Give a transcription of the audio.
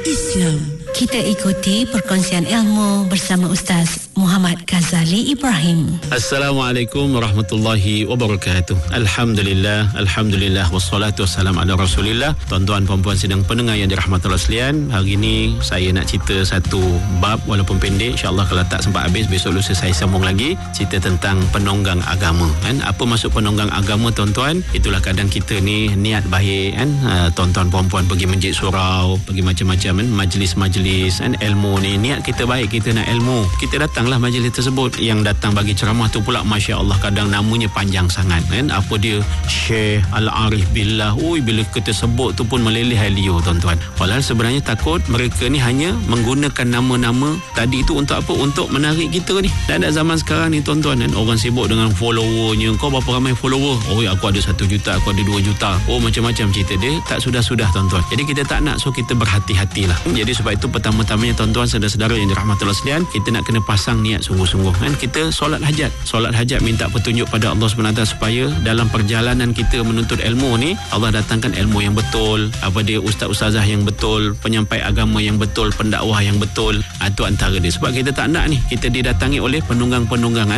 Islam. Kita ikuti perkongsian ilmu bersama Ustaz Muhammad Ghazali Ibrahim. Assalamualaikum warahmatullahi wabarakatuh. Alhamdulillah wassalatu wassalamu ala Rasulillah. Tuan-tuan puan-puan sidang pendengar yang dirahmati Allah sekalian, hari ini saya nak cerita satu bab walaupun pendek, insya-Allah kalau tak sempat habis besok lusa saya sambung lagi cerita tentang penonggang agama kan. Apa maksud penonggang agama tuan-tuan? Itulah kadang kita ni niat baik kan, tuan-tuan puan-puan pergi masjid surau, pergi macam-macam kan, majlis-majlis kan, ilmu ni niat kita baik, kita nak ilmu, kita datanglah majlis tersebut. Yang datang bagi ceramah tu pula masya-Allah kadang namanya panjang sangat kan, apa dia Syekh Al-Arif Billah. Bila kita sebut tu pun meleleh liur tuan-tuan. Padahal sebenarnya takut mereka ni hanya menggunakan nama-nama tadi tu untuk apa? Untuk menarik kita ni. Dan ada zaman sekarang ni tuan-tuan kan, orang sibuk dengan followernya. Kau berapa ramai follower? Aku ada 1 juta, aku ada 2 juta. Macam-macam cerita dia. Tak sudah-sudah tuan-tuan. Jadi kita tak nak, so kita berhati-hatilah. Jadi sebab itu pertama-tamanya tuan-tuan saudara-saudara yang dirahmati Allah sekalian, kita nak kena pasang niat sungguh-sungguh kan. Kita solat hajat minta petunjuk pada Allah SWT supaya dalam perjalanan kita menuntut ilmu ni, Allah datangkan ilmu yang betul, apa dia ustaz-ustazah yang betul, penyampai agama yang betul, pendakwah yang betul. Itu antara dia. Sebab kita tak nak ni kita didatangi oleh penunggang-penunggangan